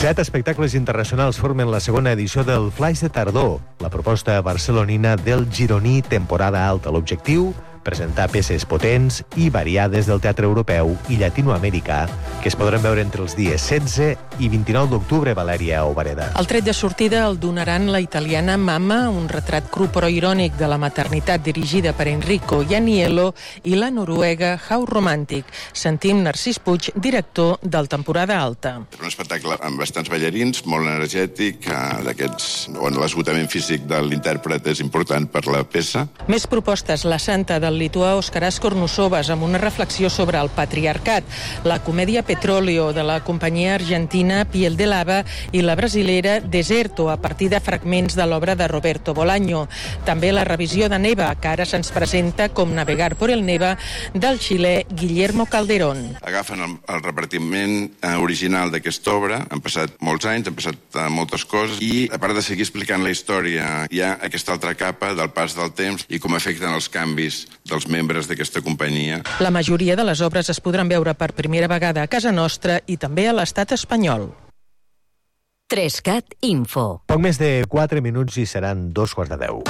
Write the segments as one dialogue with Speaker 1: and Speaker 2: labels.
Speaker 1: 7 espectacles internacionals formen la segona edició del Flaix de Tardor, la proposta barcelonina del gironí temporada alta. L'objectiu, presentar peces potents i variades del teatre europeu i llatinoamericà, que es podran veure entre els dies 16 i 29 d'octubre, Valèria Ovareda.
Speaker 2: El tret de sortida el donaran la italiana Mamma, un retrat cru però irònic de la maternitat dirigida per Enrico Janiello, i la noruega How Romantic. Sentim Narcís Puig, director del Temporada Alta.
Speaker 3: És un espectacle amb bastants ballarins, molt energètic, d'aquests on l'esgotament físic de l'intèrpret és important per la peça.
Speaker 2: Més propostes, la santa del lituà Oskaras Kornusovas, amb una reflexió sobre el patriarcat, la comèdia Petróleo de la companyia argentina Piel de Lava i la brasilera Deserto, a partir de fragments de l'obra de Roberto Bolaño. També la revisió de Neva, que ara se'ns presenta com Navegar por el Neva, del xilè Guillermo Calderón.
Speaker 3: Agafen el repartiment original d'aquesta obra, han passat molts anys, han passat moltes coses, i a part de seguir explicant la història, hi ha aquesta altra capa del pas del temps i com afecten els canvis dels membres d'aquesta companyia.
Speaker 2: La majoria de les obres es podran veure per primera vegada a casa nostra i també a l'estat espanyol.
Speaker 4: 3CAT Info.
Speaker 1: Poc més de 4 minuts i seran 2:15.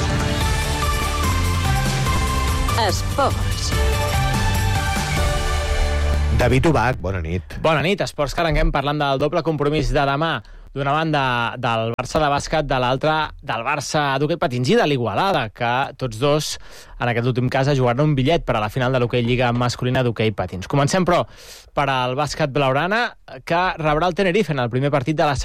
Speaker 4: Esports.
Speaker 1: David Ubach, bona nit.
Speaker 5: Bona nit, esports, que arrenquem parlant del doble compromís de demà. D'una banda del Barça de bàsquet, de l'altra del Barça d'hoquei patins i de l'Igualada, que tots dos, en aquest últim cas, jugaran un bitllet per a la final de l'hoquei lliga masculina d'hoquei patins. Comencem, però, per al bàsquet blaugrana, que rebrà el Tenerife en el primer partit de la